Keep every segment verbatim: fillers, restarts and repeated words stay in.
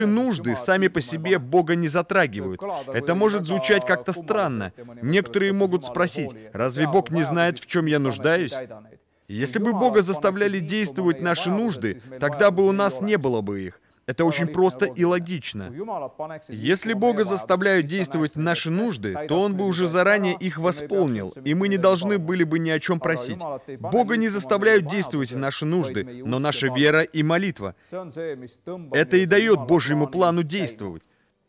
нужды сами по себе Бога не затрагивают. Это может звучать как-то странно. Некоторые могут спросить, разве Бог не знает, в чем я нуждаюсь? Если бы Бога заставляли действовать наши нужды, тогда бы у нас не было бы их. Это очень просто и логично. Если Бога заставляют действовать наши нужды, то Он бы уже заранее их восполнил, и мы не должны были бы ни о чем просить. Бога не заставляют действовать наши нужды, но наша вера и молитва. Это и дает Божьему плану действовать.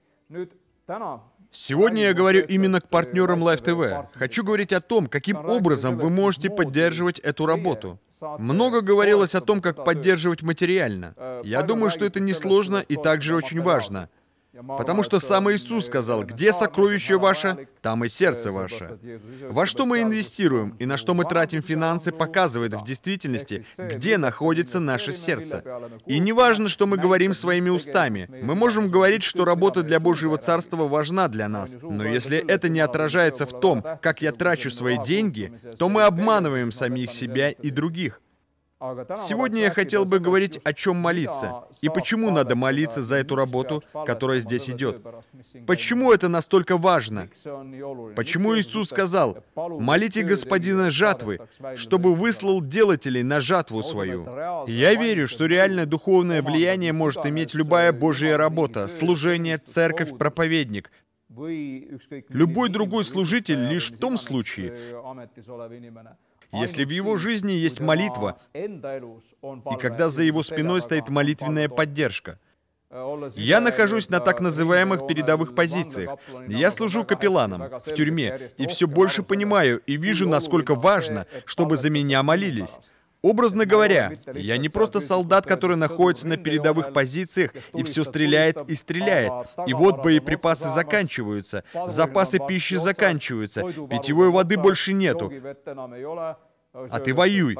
Сегодня я говорю именно к партнерам Live ти ви. Хочу говорить о том, каким образом вы можете поддерживать эту работу. Много говорилось о том, как поддерживать материально. Я думаю, что это несложно и также очень важно. Потому что сам Иисус сказал, где сокровище ваше, там и сердце ваше. Во что мы инвестируем и на что мы тратим финансы, показывает в действительности, где находится наше сердце. И не важно, что мы говорим своими устами. Мы можем говорить, что работа для Божьего Царства важна для нас. Но если это не отражается в том, как я трачу свои деньги, то мы обманываем самих себя и других. Сегодня я хотел бы говорить, о чем молиться, и почему надо молиться за эту работу, которая здесь идет. Почему это настолько важно? Почему Иисус сказал, «Молите Господина жатвы, чтобы выслал делателей на жатву свою». Я верю, что реальное духовное влияние может иметь любая Божья работа, служение, церковь, проповедник. Любой другой служитель лишь в том случае, если в его жизни есть молитва, и когда за его спиной стоит молитвенная поддержка. Я нахожусь на так называемых передовых позициях. Я служу капелланом в тюрьме, и все больше понимаю и вижу, насколько важно, чтобы за меня молились. Образно говоря, я не просто солдат, который находится на передовых позициях и все стреляет и стреляет. И вот боеприпасы заканчиваются, запасы пищи заканчиваются, питьевой воды больше нету. А ты воюй.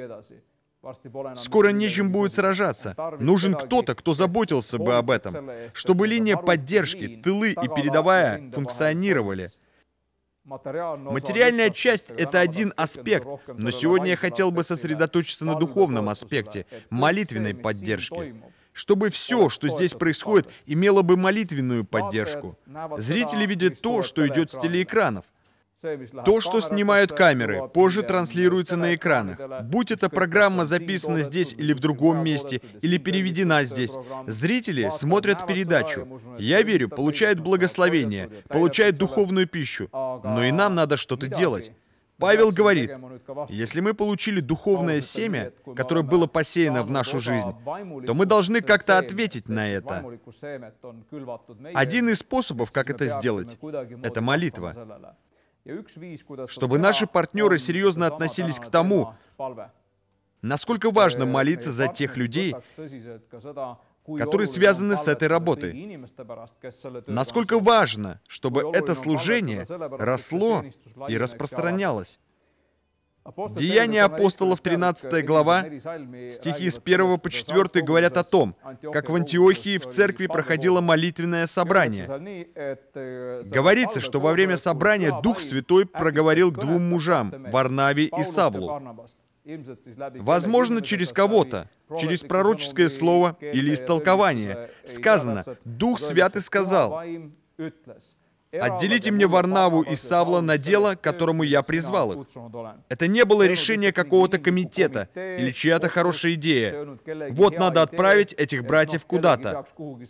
Скоро нечем будет сражаться. Нужен кто-то, кто заботился бы об этом, чтобы линия поддержки, тылы и передовая функционировали. Материальная часть — это один аспект, но сегодня я хотел бы сосредоточиться на духовном аспекте, молитвенной поддержки, чтобы все, что здесь происходит, имело бы молитвенную поддержку. Зрители видят то, что идет с телеэкранов. То, что снимают камеры, позже транслируется на экранах. Будь эта программа записана здесь или в другом месте, или переведена здесь, зрители смотрят передачу. Я верю, получают благословение, получают духовную пищу. Но и нам надо что-то делать. Павел говорит, если мы получили духовное семя, которое было посеяно в нашу жизнь, то мы должны как-то ответить на это. Один из способов, как это сделать, это молитва. Чтобы наши партнеры серьезно относились к тому, насколько важно молиться за тех людей, которые связаны с этой работой. Насколько важно, чтобы это служение росло и распространялось. Деяния апостолов, тринадцатая глава, стихи с первого по четвёртый говорят о том, как в Антиохии в церкви проходило молитвенное собрание. Говорится, что во время собрания Дух Святой проговорил к двум мужам, Варнаве и Савлу. Возможно, через кого-то, через пророческое слово или истолкование. Сказано, Дух Святый сказал, «Отделите мне Варнаву и Савла на дело, к которому я призвал их». Это не было решение какого-то комитета или чья-то хорошая идея. Вот надо отправить этих братьев куда-то.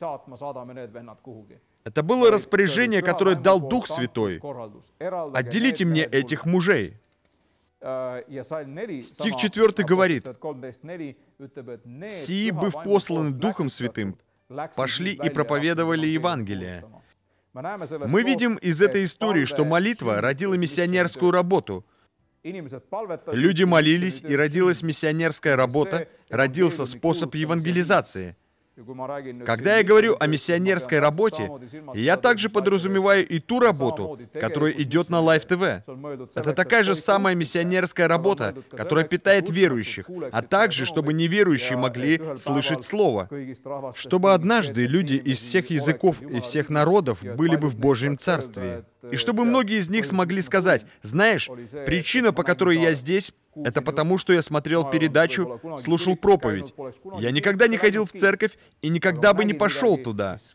Это было распоряжение, которое дал Дух Святой. «Отделите мне этих мужей». Стих четвёртый говорит, «Сии, быв посланы Духом Святым, пошли и проповедовали Евангелие». Мы видим из этой истории, что молитва родила миссионерскую работу. Люди молились, и родилась миссионерская работа, родился способ евангелизации. Когда я говорю о миссионерской работе, я также подразумеваю и ту работу, которая идет на Live ти ви. Это такая же самая миссионерская работа, которая питает верующих, а также, чтобы неверующие могли слышать Слово. Чтобы однажды люди из всех языков и всех народов были бы в Божьем Царстве. И чтобы многие из них смогли сказать: знаешь, причина, по которой я здесь, это потому, что я смотрел передачу, слушал проповедь. Я никогда не ходил в церковь и никогда бы не пошел туда.